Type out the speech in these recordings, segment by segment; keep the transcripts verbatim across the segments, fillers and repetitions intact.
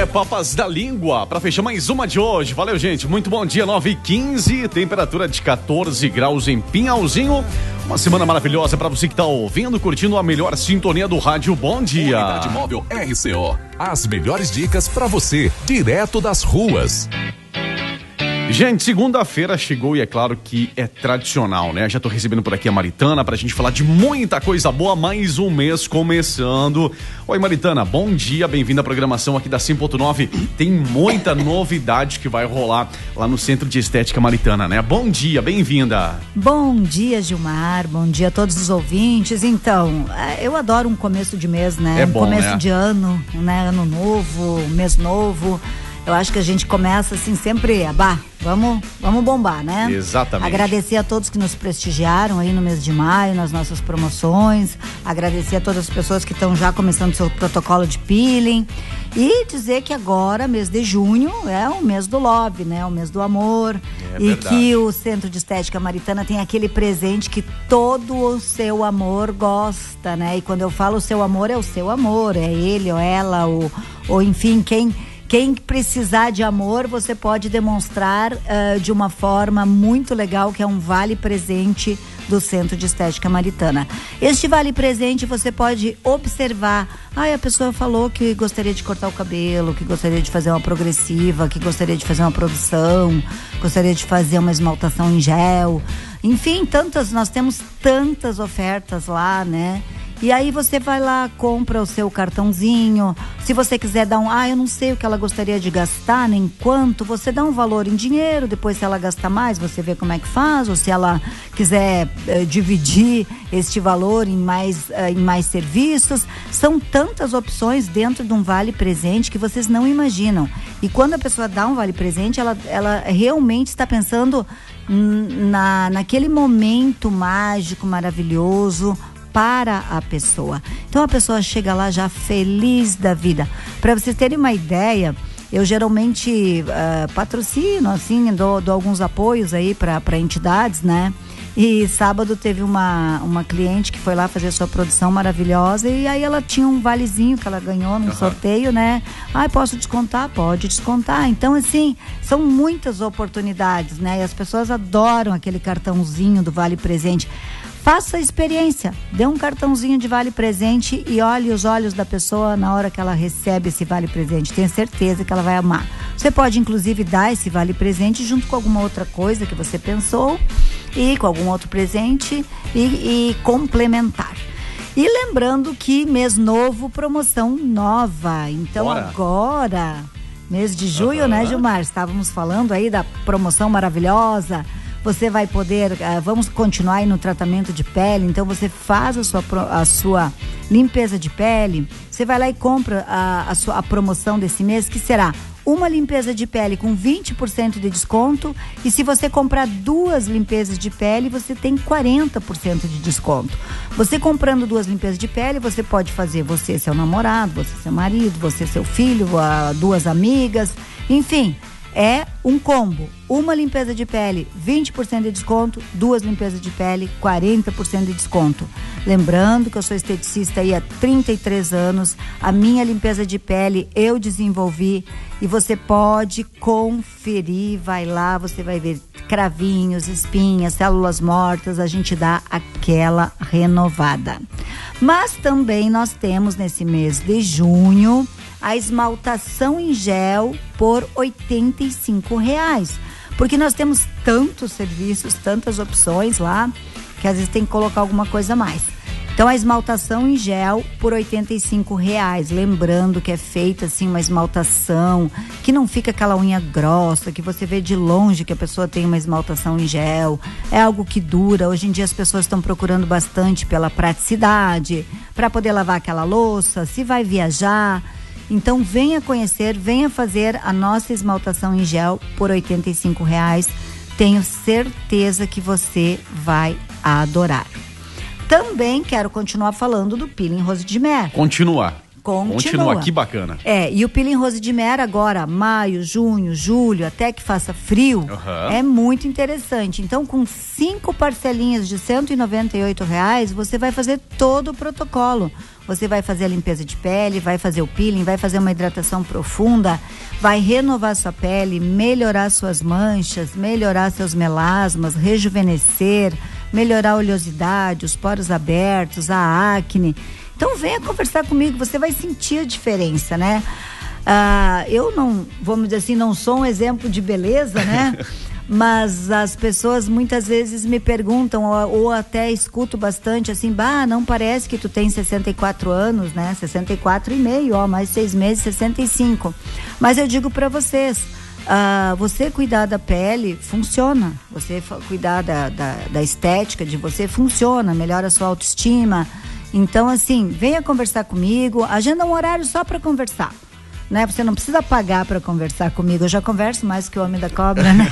É Papas da Língua, para fechar mais uma de hoje. Valeu, gente. Muito bom dia, nove e quinze, temperatura de quatorze graus em Pinhalzinho. Uma semana maravilhosa para você que tá ouvindo, curtindo a melhor sintonia do rádio. Bom dia. Unidade Móvel R C O. As melhores dicas para você, direto das ruas. Gente, segunda-feira chegou e é claro que é tradicional, né? Já tô recebendo por aqui a Maritana pra gente falar de muita coisa boa, mais um mês começando. Oi, Maritana, bom dia, bem-vinda à programação aqui da cem ponto nove. Tem muita novidade que vai rolar lá no Centro de Estética Maritana, né? Bom dia, bem-vinda. Bom dia, Gilmar, bom dia a todos os ouvintes. Então, eu adoro um começo de mês, né? É um bom, começo né? de ano, né? Ano novo, mês novo. Eu acho que a gente começa assim sempre, bah, vamos, vamos bombar, né? Exatamente. Agradecer a todos que nos prestigiaram aí no mês de maio, nas nossas promoções. Agradecer a todas as pessoas que estão já começando seu protocolo de peeling. E dizer que agora, mês de junho, é o mês do love, né? O mês do amor. É e verdade. que o Centro de Estética Maritana tem aquele presente que todo o seu amor gosta, né? E quando eu falo o seu amor, é o seu amor. É ele ou ela, ou, ou enfim, quem... Quem precisar de amor, você pode demonstrar uh, de uma forma muito legal, que é um vale presente do Centro de Estética Maritana. Este vale presente você pode observar. Ah, a pessoa falou que gostaria de cortar o cabelo, que gostaria de fazer uma progressiva, que gostaria de fazer uma produção, gostaria de fazer uma esmaltação em gel. Enfim, tantas, nós temos tantas ofertas lá, né? E aí você vai lá, compra o seu cartãozinho. Se você quiser dar um, ah, eu não sei o que ela gostaria de gastar, nem quanto, você dá um valor em dinheiro, depois se ela gastar mais, você vê como é que faz, ou se ela quiser eh, dividir este valor em mais, eh, em mais serviços. São tantas opções dentro de um vale presente que vocês não imaginam. E quando a pessoa dá um vale presente, ela, ela realmente está pensando na, naquele momento mágico, maravilhoso, para a pessoa. Então a pessoa chega lá já feliz da vida. Para vocês terem uma ideia, eu geralmente uh, patrocino, assim, dou, dou alguns apoios aí para entidades, né? E sábado teve uma, uma cliente que foi lá fazer sua produção maravilhosa e aí ela tinha um valezinho que ela ganhou num uhum. sorteio, né? Ah, posso descontar? Pode descontar. Então, assim, são muitas oportunidades, né? E as pessoas adoram aquele cartãozinho do Vale Presente. Faça a experiência, dê um cartãozinho de vale presente e olhe os olhos da pessoa na hora que ela recebe esse vale presente. Tenho certeza que ela vai amar. Você pode inclusive dar esse vale presente junto com alguma outra coisa que você pensou e com algum outro presente e, e complementar. E lembrando que mês novo, promoção nova. Então Bora. agora, mês de junho, uhum. né, Gilmar? Estávamos falando aí da promoção maravilhosa. Você vai poder, uh, vamos continuar aí no tratamento de pele, então você faz a sua, a sua limpeza de pele, você vai lá e compra a, a, sua, a promoção desse mês, que será uma limpeza de pele com vinte por cento de desconto, e se você comprar duas limpezas de pele, você tem quarenta por cento de desconto. Você comprando duas limpezas de pele, você pode fazer você, seu namorado, você, seu marido, você, seu filho, uh, duas amigas, enfim... É um combo, uma limpeza de pele, vinte por cento de desconto, duas limpezas de pele, quarenta por cento de desconto. Lembrando que eu sou esteticista aí há trinta e três anos, a minha limpeza de pele eu desenvolvi e você pode conferir, vai lá, você vai ver cravinhos, espinhas, células mortas, a gente dá aquela renovada. Mas também nós temos nesse mês de junho a esmaltação em gel por oitenta e cinco reais. Porque nós temos tantos serviços, tantas opções lá, que às vezes tem que colocar alguma coisa a mais. Então a esmaltação em gel por oitenta e cinco reais. Lembrando que é feita assim uma esmaltação, que não fica aquela unha grossa, que você vê de longe que a pessoa tem uma esmaltação em gel. É algo que dura. Hoje em dia as pessoas estão procurando bastante pela praticidade, para poder lavar aquela louça, se vai viajar. Então venha conhecer, venha fazer a nossa esmaltação em gel por oitenta e cinco reais. Tenho certeza que você vai adorar. Também quero continuar falando do peeling Rose de Mer. Continuar. Continua. Continua, que bacana. É, e o peeling Rose de Mer agora, maio, junho, julho, até que faça frio, uhum. é muito interessante. Então, com cinco parcelinhas de cento e noventa e oito reais, você vai fazer todo o protocolo. você vai fazer a limpeza de pele, vai fazer o peeling, vai fazer uma hidratação profunda, vai renovar sua pele, melhorar suas manchas, melhorar seus melasmas, rejuvenescer, melhorar a oleosidade, os poros abertos, a acne. Então venha conversar comigo, você vai sentir a diferença, né? Ah, eu não, vamos dizer assim, não sou um exemplo de beleza, né? Mas as pessoas muitas vezes me perguntam, ou, ou até escuto bastante assim, bah, não parece que tu tem sessenta e quatro anos, né? sessenta e quatro e meio, ó, mais seis meses, sessenta e cinco. Mas eu digo para vocês, uh, você cuidar da pele funciona, você cuidar da, da, da estética de você funciona, melhora a sua autoestima. Então, assim, venha conversar comigo, agenda um horário só para conversar. Né? Você não precisa pagar para conversar comigo, eu já converso mais que o homem da cobra, né?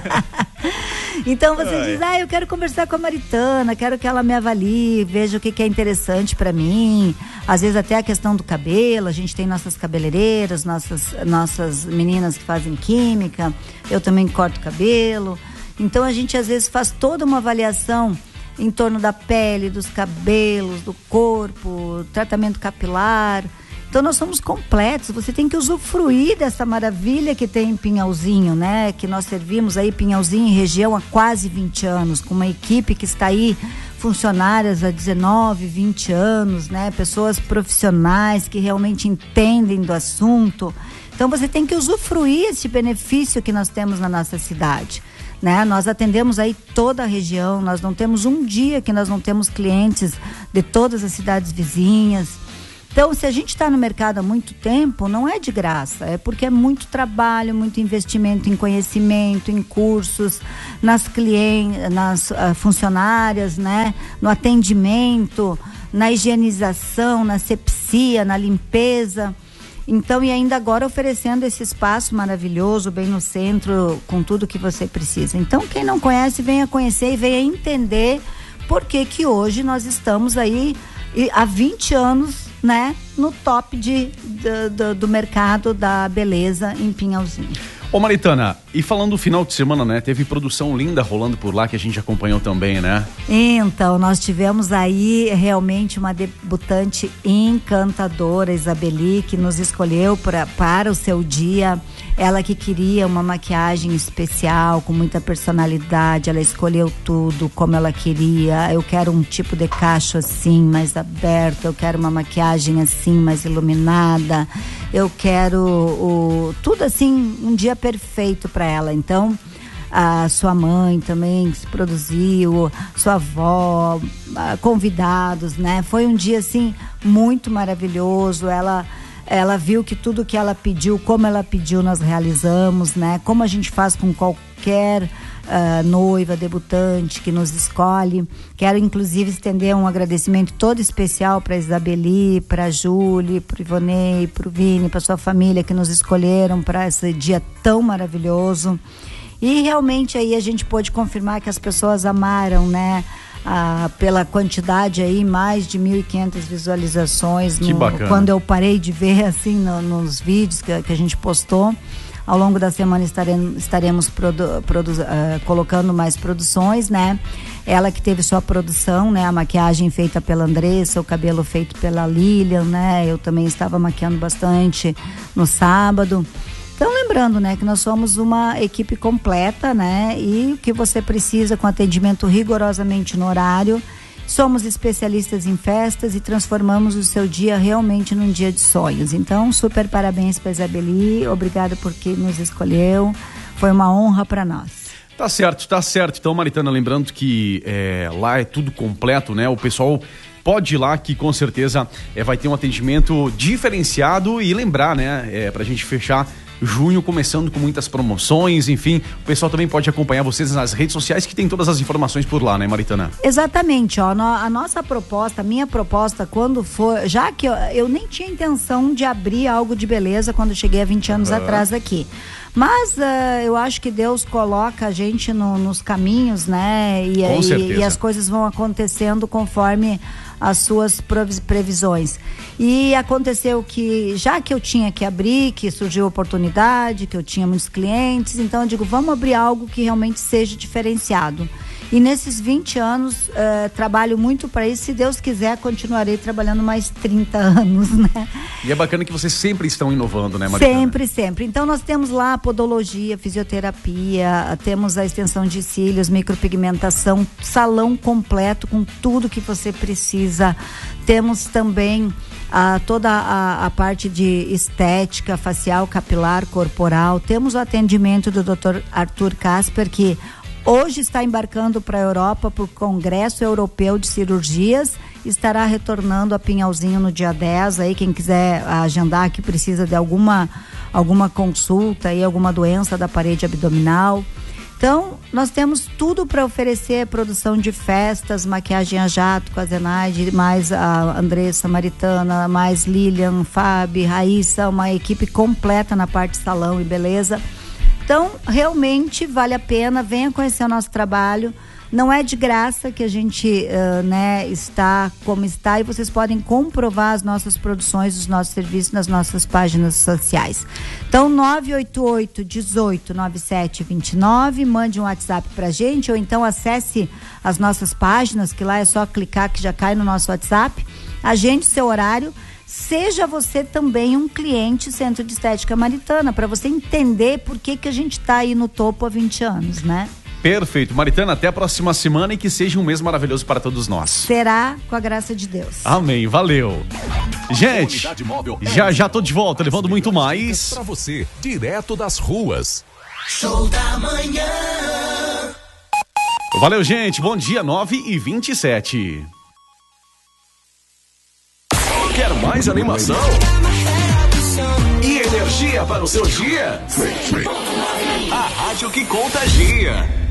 Então você Ai. diz, ah, eu quero conversar com a Maritana, quero que ela me avalie, veja o que, que é interessante para mim, às vezes até a questão do cabelo, a gente tem nossas cabeleireiras, nossas, nossas meninas que fazem química, eu também corto cabelo, então a gente às vezes faz toda uma avaliação em torno da pele, dos cabelos, do corpo, tratamento capilar. Então nós somos completos, você tem que usufruir dessa maravilha que tem em Pinhalzinho, né? Que nós servimos aí Pinhalzinho em região há quase vinte anos, com uma equipe que está aí, funcionárias há dezenove, vinte anos, né? Pessoas profissionais que realmente entendem do assunto. Então você tem que usufruir esse benefício que nós temos na nossa cidade. Né? Nós atendemos aí toda a região, nós não temos um dia que nós não temos clientes de todas as cidades vizinhas. Então, se a gente está no mercado há muito tempo, não é de graça, é porque é muito trabalho, muito investimento em conhecimento, em cursos, nas clientes, nas uh, funcionárias, né? No atendimento, na higienização, na asepsia, na limpeza. Então, e ainda agora oferecendo esse espaço maravilhoso, bem no centro, com tudo que você precisa. Então, quem não conhece, venha conhecer e venha entender por que que hoje nós estamos aí e, há vinte anos, né, no top de, de, de, do mercado da beleza em Pinhalzinho. Ô Maritana, e falando do final de semana, né, teve produção linda rolando por lá que a gente acompanhou também, né? Então, nós tivemos aí realmente uma debutante encantadora, Isabeli, que nos escolheu pra, para o seu dia. Ela que queria uma maquiagem especial, com muita personalidade, ela escolheu tudo como ela queria. Eu quero um tipo de cacho assim, mais aberto, eu quero uma maquiagem assim, mais iluminada, eu quero o, tudo assim, um dia perfeito para ela. Então, a sua mãe também se produziu, sua avó, convidados, né? Foi um dia assim muito maravilhoso. Ela ela viu que tudo que ela pediu, como ela pediu, nós realizamos, né? Como a gente faz com qualquer uh, noiva, debutante que nos escolhe. Quero inclusive estender um agradecimento todo especial para a Isabeli, para a Júlia, para o Ivonei, para o Vini, para sua família que nos escolheram para esse dia tão maravilhoso. E realmente aí a gente pôde confirmar que as pessoas amaram, né? Ah, pela quantidade aí, mais de mil e quinhentas visualizações no, quando eu parei de ver assim no, nos vídeos que, que a gente postou. Ao longo da semana estaremos, estaremos produ, produ, uh, colocando mais produções, né? Ela que teve sua produção, né? A maquiagem feita pela Andressa, o cabelo feito pela Lilian, né? Eu também estava maquiando bastante no sábado. Então, lembrando, né, que nós somos uma equipe completa, né, e o que você precisa com atendimento rigorosamente no horário. Somos especialistas em festas e transformamos o seu dia realmente num dia de sonhos. Então, super parabéns para a Isabeli, obrigada por que nos escolheu, foi uma honra para nós. Tá certo, tá certo. Então, Maritana, lembrando que é, lá é tudo completo, né, o pessoal pode ir lá que com certeza é, vai ter um atendimento diferenciado. E lembrar, né, é, pra gente fechar junho começando com muitas promoções, enfim, o pessoal também pode acompanhar vocês nas redes sociais que tem todas as informações por lá, né, Maritana? Exatamente, ó, a nossa proposta, a minha proposta quando for, já que eu, eu nem tinha intenção de abrir algo de beleza quando cheguei há vinte anos uhum. atrás aqui, mas uh, eu acho que Deus coloca a gente no, nos caminhos, né, e, com e, e as coisas vão acontecendo conforme as suas previsões. E aconteceu que, já que eu tinha que abrir, que surgiu a oportunidade, que eu tinha muitos clientes, então eu digo, vamos abrir algo que realmente seja diferenciado. E nesses vinte anos, uh, trabalho muito para isso. Se Deus quiser, continuarei trabalhando mais trinta anos, né? E é bacana que vocês sempre estão inovando, né, Maritana? Sempre, sempre. Então, nós temos lá a podologia, fisioterapia, temos a extensão de cílios, micropigmentação, salão completo com tudo que você precisa. Temos também a, toda a, a parte de estética, facial, capilar, corporal. Temos o atendimento do doutor Arthur Casper, que hoje está embarcando para a Europa para o Congresso Europeu de Cirurgias. Estará retornando a Pinhalzinho no dia dez. Aí quem quiser agendar que precisa de alguma, alguma consulta, aí, alguma doença da parede abdominal. Então, nós temos tudo para oferecer, produção de festas, maquiagem a jato com a Zenaide, mais a Andressa Maritana, mais Lilian, Fábio, Raíssa, uma equipe completa na parte de salão e beleza. Então, realmente vale a pena, venha conhecer o nosso trabalho. Não é de graça que a gente uh, né, está como está, e vocês podem comprovar as nossas produções, os nossos serviços nas nossas páginas sociais. Então, nove oito oito, um oito, nove sete dois nove, mande um WhatsApp pra gente, ou então acesse as nossas páginas, que lá é só clicar que já cai no nosso WhatsApp. Agende seu horário. Seja você também um cliente Centro de Estética Maritana, para você entender por que que a gente está aí no topo há vinte anos, né? Perfeito. Maritana, até a próxima semana e que seja um mês maravilhoso para todos nós. Será, com a graça de Deus. Amém. Valeu. Gente, já já tô de volta, levando muito mais para você, direto das ruas. Show da manhã. Valeu, gente. Bom dia, nove e vinte e sete. Quer mais animação? E energia para o seu dia? A rádio que contagia.